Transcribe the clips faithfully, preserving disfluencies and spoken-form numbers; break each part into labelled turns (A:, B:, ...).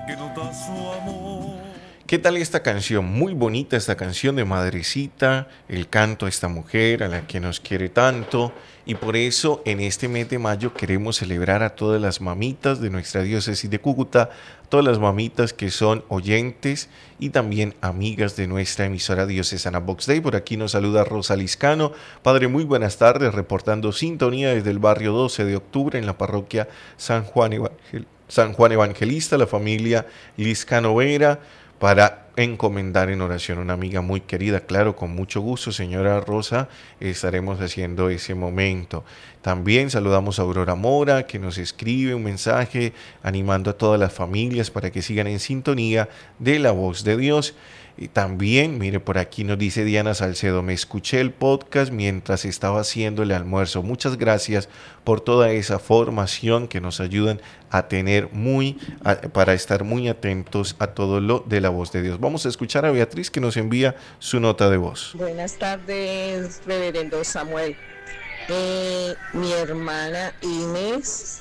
A: que nos da su amor.
B: ¿Qué tal esta canción? Muy bonita esta canción de Madrecita, el canto a esta mujer a la que nos quiere tanto. Y por eso en este mes de mayo queremos celebrar a todas las mamitas de nuestra diócesis de Cúcuta, todas las mamitas que son oyentes y también amigas de nuestra emisora diocesana Vox Day. Por aquí nos saluda Rosa Liscano. Padre, muy buenas tardes, reportando sintonía desde el barrio doce de octubre en la parroquia San Juan, Evangel- San Juan Evangelista, la familia Liscano Vera, para encomendar en oración a una amiga muy querida. Claro, con mucho gusto, señora Rosa, estaremos haciendo ese momento. También saludamos a Aurora Mora, que nos escribe un mensaje animando a todas las familias para que sigan en sintonía de la voz de Dios. Y también, mire, por aquí nos dice Diana Salcedo, me escuché el podcast mientras estaba haciendo el almuerzo. Muchas gracias por toda esa formación que nos ayudan a tener muy, a, para estar muy atentos a todo lo de la voz de Dios. Vamos a escuchar a Beatriz, que nos envía su nota de voz.
C: Buenas tardes, reverendo Samuel. Eh, mi hermana Inés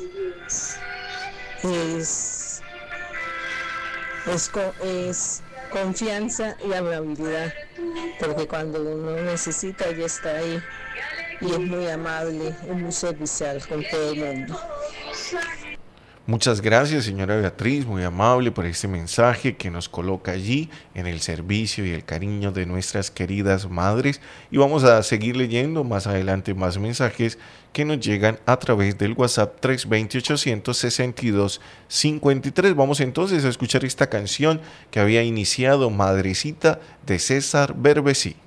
C: es, es, es confianza y amabilidad, porque cuando uno necesita ella está ahí y es muy amable, es muy servicial con todo el mundo.
B: Muchas gracias, señora Beatriz, muy amable por este mensaje que nos coloca allí en el servicio y el cariño de nuestras queridas madres. Y vamos a seguir leyendo más adelante más mensajes que nos llegan a través del WhatsApp tres dos cero, ocho seis dos, cinco tres. Vamos entonces a escuchar esta canción que había iniciado Madrecita de César Berbesí.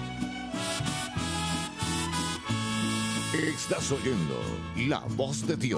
A: Estás oyendo La Voz de Dios.